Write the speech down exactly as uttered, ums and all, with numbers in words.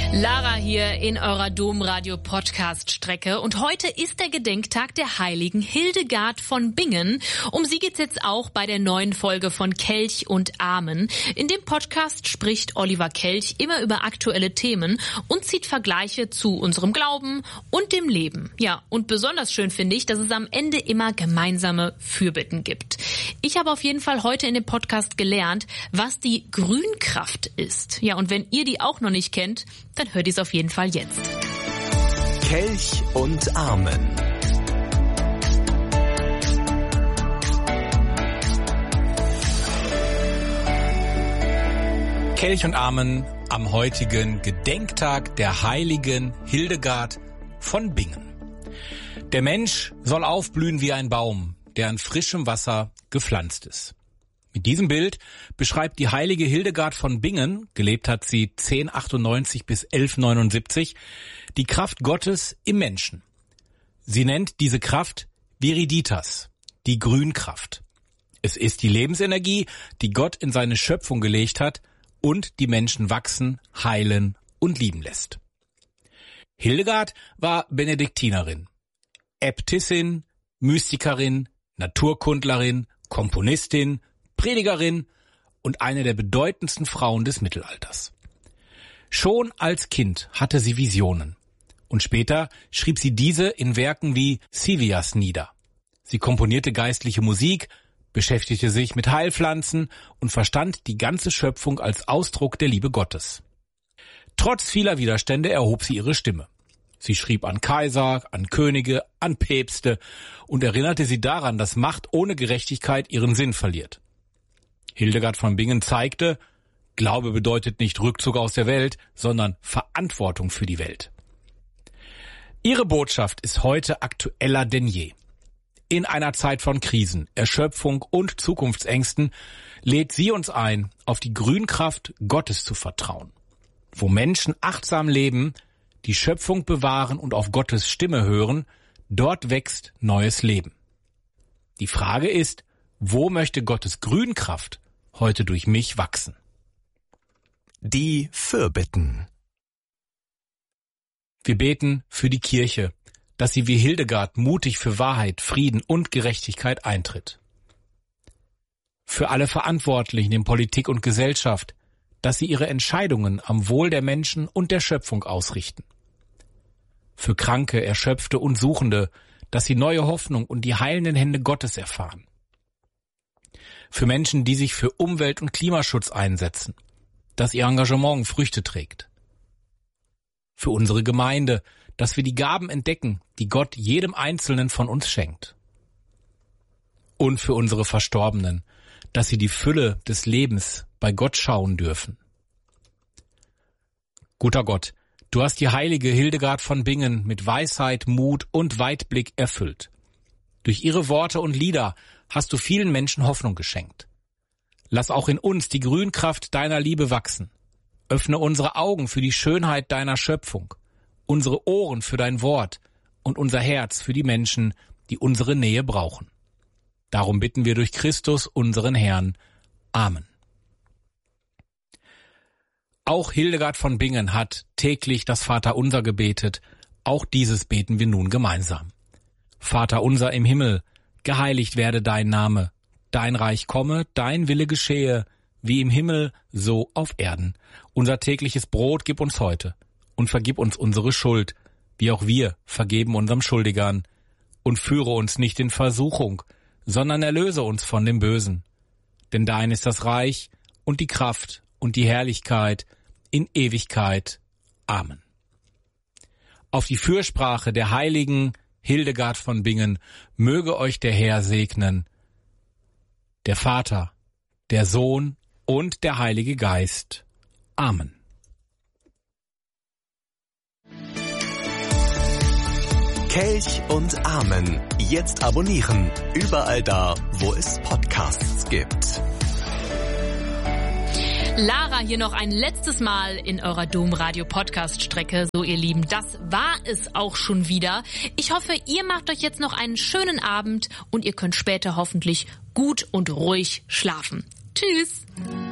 Lara hier in eurer Domradio-Podcast-Strecke und heute ist der Gedenktag der heiligen Hildegard von Bingen. Um sie geht's jetzt auch bei der neuen Folge von Kelch und Amen. In dem Podcast spricht Oliver Kelch immer über aktuelle Themen und zieht Vergleiche zu unserem Glauben und dem Leben. Ja, und besonders schön finde ich, dass es am Ende immer gemeinsame Fürbitten gibt. Ich habe auf jeden Fall heute in dem Podcast gelernt, was die Grünkraft ist. Ja, und wenn ihr die auch noch nicht kennt, dann hört ihr es auf jeden Fall jetzt. Kelch und Amen. Kelch und Amen am heutigen Gedenktag der heiligen Hildegard von Bingen. Der Mensch soll aufblühen wie ein Baum, der an frischem Wasser gepflanzt ist. Mit diesem Bild beschreibt die heilige Hildegard von Bingen, gelebt hat sie zehn achtundneunzig bis elf neunundsiebzig, die Kraft Gottes im Menschen. Sie nennt diese Kraft Viriditas, die Grünkraft. Es ist die Lebensenergie, die Gott in seine Schöpfung gelegt hat und die Menschen wachsen, heilen und lieben lässt. Hildegard war Benediktinerin, Äbtissin, Mystikerin, Naturkundlerin, Komponistin, Predigerin und eine der bedeutendsten Frauen des Mittelalters. Schon als Kind hatte sie Visionen und später schrieb sie diese in Werken wie Scivias nieder. Sie komponierte geistliche Musik, beschäftigte sich mit Heilpflanzen und verstand die ganze Schöpfung als Ausdruck der Liebe Gottes. Trotz vieler Widerstände erhob sie ihre Stimme. Sie schrieb an Kaiser, an Könige, an Päpste und erinnerte sie daran, dass Macht ohne Gerechtigkeit ihren Sinn verliert. Hildegard von Bingen zeigte, Glaube bedeutet nicht Rückzug aus der Welt, sondern Verantwortung für die Welt. Ihre Botschaft ist heute aktueller denn je. In einer Zeit von Krisen, Erschöpfung und Zukunftsängsten lädt sie uns ein, auf die Grünkraft Gottes zu vertrauen. Wo Menschen achtsam leben, die Schöpfung bewahren und auf Gottes Stimme hören, dort wächst neues Leben. Die Frage ist, wo möchte Gottes Grünkraft heute durch mich wachsen? Die Fürbitten. Wir beten für die Kirche, dass sie wie Hildegard mutig für Wahrheit, Frieden und Gerechtigkeit eintritt. Für alle Verantwortlichen in Politik und Gesellschaft, dass sie ihre Entscheidungen am Wohl der Menschen und der Schöpfung ausrichten. Für Kranke, Erschöpfte und Suchende, dass sie neue Hoffnung und die heilenden Hände Gottes erfahren. Für Menschen, die sich für Umwelt- und Klimaschutz einsetzen, dass ihr Engagement Früchte trägt. Für unsere Gemeinde, dass wir die Gaben entdecken, die Gott jedem Einzelnen von uns schenkt. Und für unsere Verstorbenen, dass sie die Fülle des Lebens bei Gott schauen dürfen. Guter Gott, du hast die heilige Hildegard von Bingen mit Weisheit, Mut und Weitblick erfüllt. Durch ihre Worte und Lieder hast du vielen Menschen Hoffnung geschenkt. Lass auch in uns die Grünkraft deiner Liebe wachsen. Öffne unsere Augen für die Schönheit deiner Schöpfung, unsere Ohren für dein Wort und unser Herz für die Menschen, die unsere Nähe brauchen. Darum bitten wir durch Christus, unseren Herrn. Amen. Auch Hildegard von Bingen hat täglich das Vaterunser gebetet. Auch dieses beten wir nun gemeinsam. Vater unser im Himmel, geheiligt werde dein Name. Dein Reich komme, dein Wille geschehe, wie im Himmel, so auf Erden. Unser tägliches Brot gib uns heute und vergib uns unsere Schuld, wie auch wir vergeben unserem Schuldigern. Und führe uns nicht in Versuchung, sondern erlöse uns von dem Bösen. Denn dein ist das Reich und die Kraft und die Herrlichkeit in Ewigkeit. Amen. Auf die Fürsprache der heiligen Hildegard von Bingen möge euch der Herr segnen, der Vater, der Sohn und der Heilige Geist. Amen. Kelch und Amen. Jetzt abonnieren. Überall da, wo es Podcasts gibt. Lara hier noch ein letztes Mal in eurer Domradio-Podcast-Strecke. So, ihr Lieben, das war es auch schon wieder. Ich hoffe, ihr macht euch jetzt noch einen schönen Abend und ihr könnt später hoffentlich gut und ruhig schlafen. Tschüss!